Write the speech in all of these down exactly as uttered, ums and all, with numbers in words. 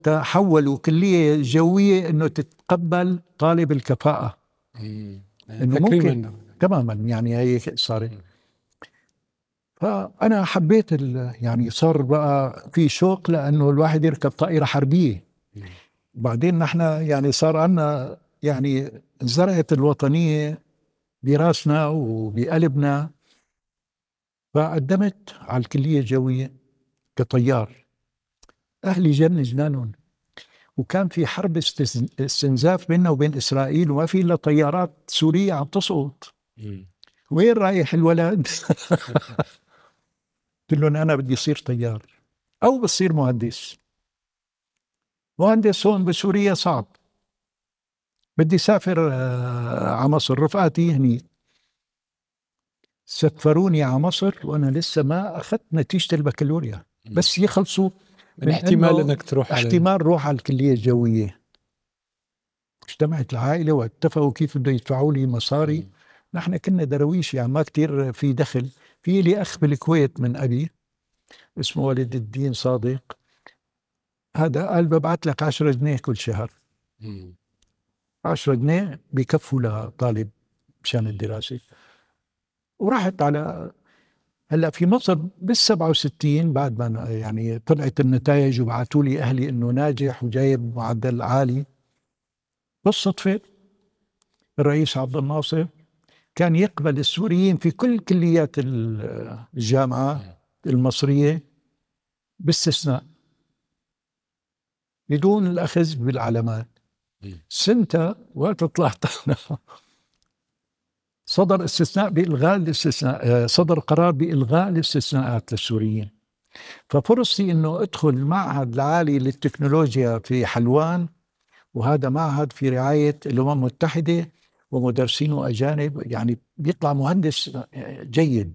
تحولوا كلية جوية إنه تتقبل طالب الكفاءة، إنه ممكن تماما، يعني هي صارت. فأنا حبيت يعني صار بقى في شوق لأنه الواحد يركب طائرة حربية. بعدين نحن يعني صار عنا يعني زرعت الوطنية براسنا وبقلبنا، فقدمت على الكلية الجوية كطيار. أهلي جن جنانهم، وكان في حرب استنزاف بيننا وبين إسرائيل، وما في إلا طيارات سورية عم تسقط. وين رايح الولد؟ قلت لهم أنا بدي أصير طيار أو بصير مهندس. مهندس هون بسوريا صعب، بدي سافر على مصر. رفقاتي هني سفروني على مصر وأنا لسه ما أخذت نتيجة البكالوريا، بس يخلصوا من احتمال انك تروح احتمال على... روح على الكلية الجوية. اجتمعت العائلة واتفقوا كيف بده يدفعوا لي مصاري. م. نحن كنا درويش، يعني ما كتير في دخل. في لي أخ بالكويت من أبي اسمه ولد الدين صادق، هذا قال ببعث لك عشرة جنيه كل شهر. م. عشرة جنيه بيكفوا لطالب مشان الدراسة. ورحت على هلا في مصر بالسبعة وستين بعد ما يعني طلعت النتائج وبعثوا لي أهلي إنه ناجح وجايب معدل عالي. بالصدفة الرئيس عبد الناصر كان يقبل السوريين في كل كليات الجامعة المصرية باستثناء، بدون الأخذ بالعلامات. سنتها وقت طلعت صدر استثناء بإلغاء الاستثناء، صدر قرار بإلغاء الاستثناءات للسوريين. ففرصتي إنه أدخل المعهد العالي للتكنولوجيا في حلوان، وهذا معهد في رعاية الأمم المتحدة ومدرسينه أجانب، يعني بيطلع مهندس جيد.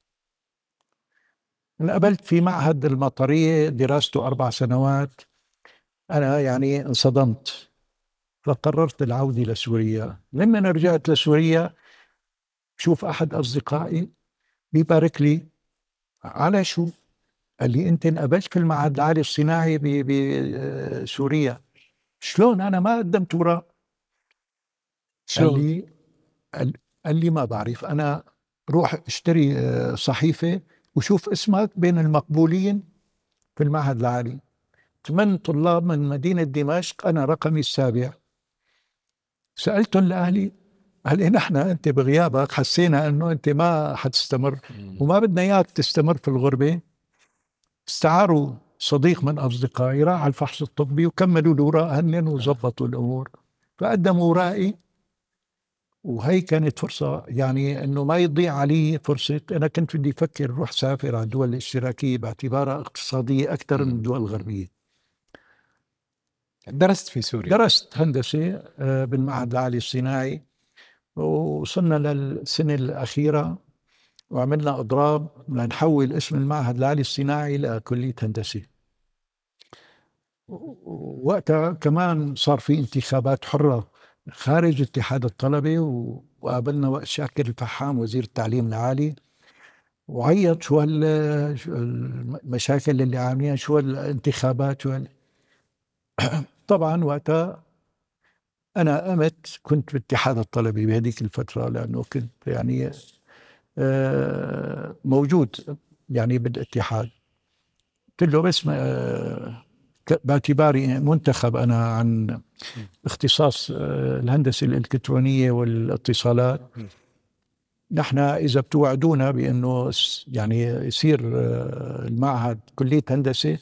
انقبلت في معهد المطرية دراسته أربع سنوات. أنا يعني انصدمت، فقررت العودة لسوريا. لما رجعت لسوريا شوف أحد أصدقائي بيبارك لي. على شو؟ قال لي أنت انقبلت في المعهد العالي الصناعي بسوريا. شلون أنا ما قدمت وراء؟ قال لي قال لي ما بعرف، أنا روح اشتري صحيفة وشوف اسمك بين المقبولين في المعهد العالي. ثمان طلاب من مدينة دمشق، أنا رقمي السابع. سألتهم لأهلي، قال لي نحن أنت بغيابك حسينا أنه أنت ما حتستمر وما بدنا إياك تستمر في الغربة. استعاروا صديق من أصدقائي راح على الفحص الطبي وكملوا الوراء هنن وزبطوا الأمور، فقدموا ورائي. وهي كانت فرصة، يعني أنه ما يضيع علي فرصة. أنا كنت بدي أفكر روح سافر على الدول الاشتراكية باعتبارها اقتصادية أكثر من الدول الغربية. درست في سوريا؟ درست هندسة بالمعهد العالي الصناعي، ووصلنا للسنة الأخيرة وعملنا إضراب لنحول اسم المعهد العالي الصناعي لكلية هندسة. وقتها كمان صار في انتخابات حرة خارج اتحاد الطلبة، وقابلنا وقت شاكر الفحام وزير التعليم العالي، وعيط شو المشاكل اللي عاملينها، شو الانتخابات شو هال... طبعا وقتها أنا قمت كنت باتحاد الطلبة بهذيك الفترة، لأنه كنت يعني موجود يعني بالاتحاد. قلت له بس باعتباري منتخب أنا عن اختصاص الهندسة الإلكترونية والاتصالات، نحن إذا بتوعدونا بأنه يعني يصير المعهد كلية هندسة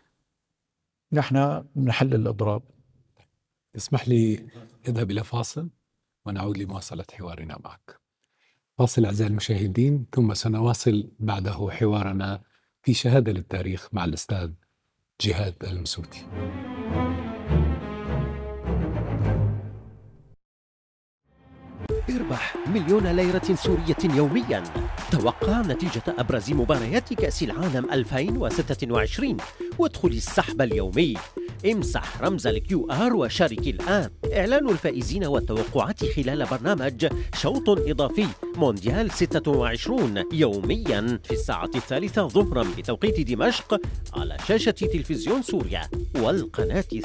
نحن بنحل الأضراب. اسمح لي اذهب إلى فاصل ونعود لمواصلة حوارنا معك. فاصل أعزائي المشاهدين، ثم سنواصل بعده حوارنا في شهادة للتاريخ مع الأستاذ جهاد المسوتي. اربح مليون ليرة سورية يوميا. توقع نتيجة أبرز مباريات كأس العالم ألفين وستة وعشرين وادخل السحب اليومي. امسح رمز الكيو آر وشارك الآن. إعلان الفائزين والتوقعات خلال برنامج شوط إضافي مونديال ستة وعشرين يوميا في الساعة الثالثة ظهرا بتوقيت دمشق على شاشة تلفزيون سوريا والقناة